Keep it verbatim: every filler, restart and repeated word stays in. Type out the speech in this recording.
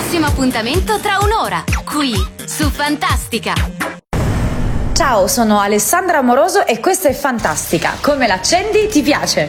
prossimo appuntamento tra un'ora, qui su Fantastica. Ciao, sono Alessandra Amoroso e questa è Fantastica. Come l'accendi ti piace?